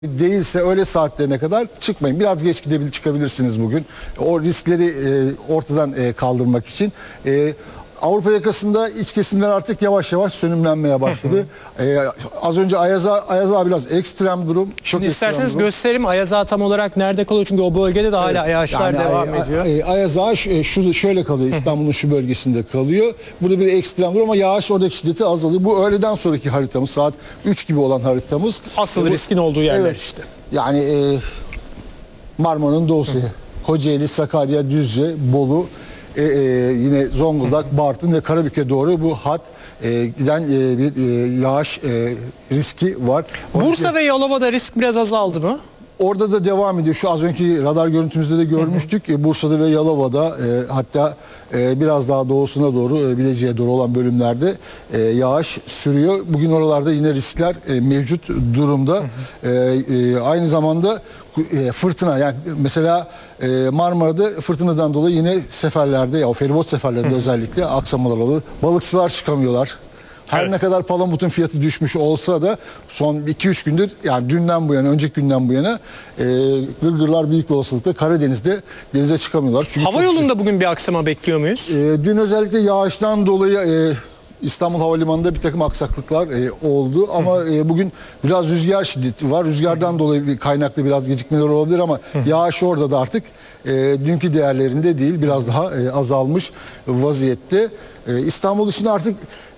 değilse öğle saatlerine kadar çıkmayın. Biraz geç çıkabilirsiniz bugün. O riskleri ortadan kaldırmak için. Avrupa yakasında iç kesimler artık yavaş yavaş sönümlenmeye başladı. Az önce Ayaz Ağa biraz ekstrem durum. Şimdi isterseniz gösterelim Ayaz Ağa tam olarak nerede kalıyor? Çünkü o bölgede de hala yağışlar devam ediyor. Ayaz Ağa şöyle kalıyor. İstanbul'un şu bölgesinde kalıyor. Burada bir ekstrem durum ama yağış oradaki şiddeti azalıyor. Bu öğleden sonraki haritamız, saat 3 gibi olan haritamız. Asıl riskin olduğu yerler evet, işte. Yani Marmara'nın doğusu. Kocaeli, Sakarya, Düzce, Bolu, yine Zonguldak, Bartın ve Karabük'e doğru bu hat giden bir yağış riski var. Bursa ve Yalova'da risk biraz azaldı mı? Orada da devam ediyor. Şu az önceki radar görüntümüzde de görmüştük. Bursa'da ve Yalova'da hatta biraz daha doğusuna doğru Bilecik'e doğru olan bölümlerde yağış sürüyor. Bugün oralarda yine riskler mevcut durumda. Aynı zamanda fırtına, yani mesela Marmara'da fırtınadan dolayı yine seferlerde, ya o feribot seferlerinde özellikle aksamalar olur. Balıkçılar çıkamıyorlar. Her ne kadar palamutun fiyatı düşmüş olsa da son 2-3 gündür, yani dünden bu yana, önceki günden bu yana gırgırlar büyük bir olasılıkla Karadeniz'de denize çıkamıyorlar. Çünkü hava yolunda bugün bir aksama bekliyor muyuz? Dün özellikle yağıştan dolayı İstanbul Havalimanı'nda bir takım aksaklıklar oldu ama bugün biraz rüzgar şiddeti var. Rüzgardan dolayı bir kaynaklı biraz gecikmeler olabilir ama yağış orada da artık dünkü değerlerinde değil, biraz daha azalmış vaziyette. İstanbul dışında artık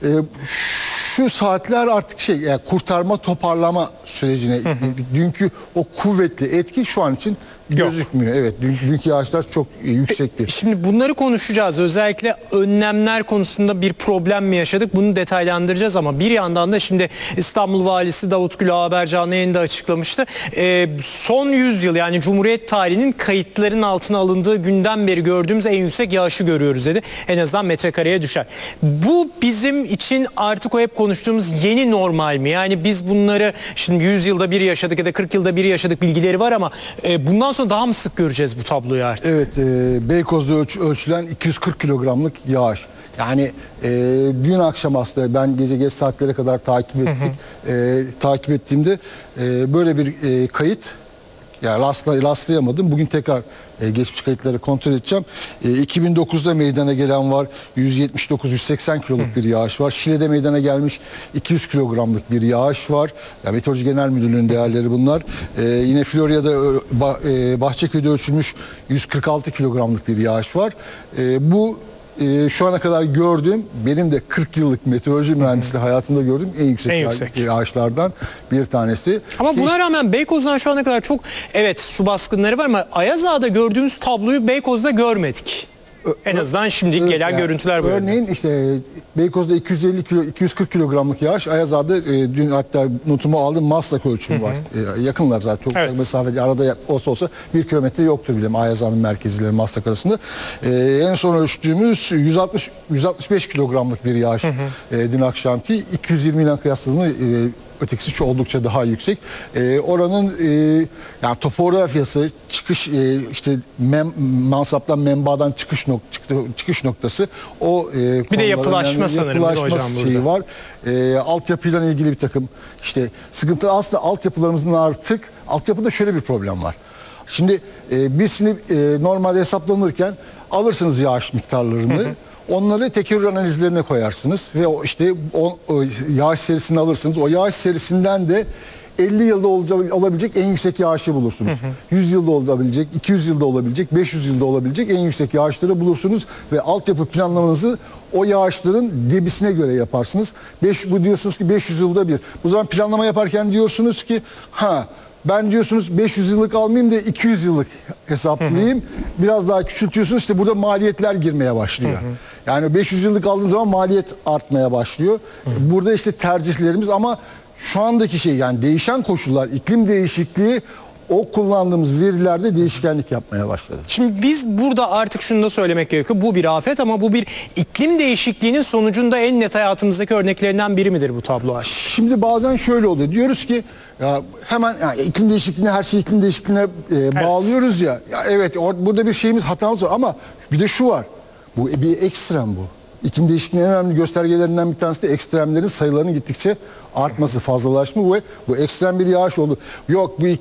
şu saatler artık yani kurtarma, toparlama sürecine dünkü o kuvvetli etki şu an için gözükmüyor. Evet, dünkü yağışlar çok yüksekti. Şimdi bunları konuşacağız. Özellikle önlemler konusunda bir problem mi yaşadık? Bunu detaylandıracağız ama bir yandan da şimdi İstanbul Valisi Davut Gül haber canlı yayında açıklamıştı. Son 100 yıl, yani Cumhuriyet tarihinin kayıtların altına alındığı günden beri gördüğümüz en yüksek yağışı görüyoruz dedi. En azından metrekareye düşer. Bu bizim için artık o hep konuştuğumuz yeni normal mi? Yani biz bunları şimdi 100 yılda bir yaşadık ya da 40 yılda bir yaşadık bilgileri var ama bundan sonra daha mı sık göreceğiz bu tabloyu artık? Evet, Beykoz'da ölçülen 240 kilogramlık yağış. Yani dün akşam aslında ben gece geç saatlere kadar takip ettiğimde böyle bir kayıt, yani rastlayamadım. Bugün tekrar geçmiş kayıtları kontrol edeceğim. 2009'da meydana gelen var. 179-180 kiloluk bir yağış var. Şile'de meydana gelmiş 200 kilogramlık bir yağış var. Yani Meteoroloji Genel Müdürlüğü'nün değerleri bunlar. Yine Florya'da Bahçeköy'de ölçülmüş 146 kilogramlık bir yağış var. Bu şu ana kadar gördüğüm, benim de 40 yıllık meteoroloji mühendisliği hayatımda gördüğüm en yüksek yağışlardan bir tanesi. Ama buna rağmen Beykoz'dan şu ana kadar çok su baskınları var ama Ayaz Ağa'da gördüğümüz tabloyu Beykoz'da görmedik. En azından şimdi gelen görüntüler böyle. Örneğin işte Beykoz'da 240 kilogramlık yağış, Ayaz Ağa'da dün hatta notumu aldım, Maslak ölçümü var. Yakınlar zaten, çok uzak mesafede, arada olsa 1 kilometre yoktur bile Ayaz Ağa'nın merkeziyle Maslak arasında. En son ölçtüğümüz 165 kilogramlık bir yağış dün akşamki, 220 ile kıyasladığında ötekisi oldukça daha yüksek. Oranın yani topografyası, çıkış işte mansaptan, menbaadan çıkış noktası, o bir de yapılaşma sanırım şeyi var. Altyapıyla ilgili bir takım işte sıkıntılar. Aslında altyapılarımızın altyapıda şöyle bir problem var. Şimdi biz normalde hesaplanırken alırsınız yağış miktarlarını. Onları tekerrür analizlerine koyarsınız ve o yağış serisini alırsınız. O yağış serisinden de 50 yılda olabilecek en yüksek yağışı bulursunuz. 100 yılda olabilecek, 200 yılda olabilecek, 500 yılda olabilecek en yüksek yağışları bulursunuz ve altyapı planlamanızı o yağışların debisine göre yaparsınız. Bu diyorsunuz ki 500 yılda bir. Bu zaman planlama yaparken diyorsunuz ki ben diyorsunuz 500 yıllık almayayım da 200 yıllık hesaplayayım. Biraz daha küçültüyorsunuz, işte burada maliyetler girmeye başlıyor. Yani 500 yıllık aldığınız zaman maliyet artmaya başlıyor. Burada işte tercihlerimiz, ama şu andaki yani değişen koşullar, iklim değişikliği o kullandığımız verilerde değişkenlik yapmaya başladı. Şimdi biz burada artık şunu da söylemek gerekiyor. Bu bir afet ama bu bir iklim değişikliğinin sonucunda en net hayatımızdaki örneklerinden biri midir bu tablo? Şimdi bazen şöyle oluyor. Diyoruz ki ya hemen iklim değişikliğine, her şeyi iklim değişikliğine bağlıyoruz ya. Evet, burada bir hatamız var ama bir de şu var. Bu bir ekstrem bu. iklim değişikliğinin en önemli göstergelerinden bir tanesi de ekstremlerin sayılarının gittikçe artması, fazlalaşma ve bu ekstrem bir yağış oldu. Yok bu